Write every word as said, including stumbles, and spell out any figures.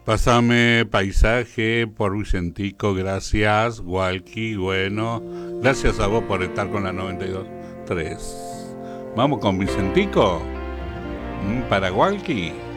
Pásame paisaje por Vicentico, gracias, Walkie, bueno, gracias a vos por estar con la noventa y dos punto tres. Vamos con Vicentico, para Walkie.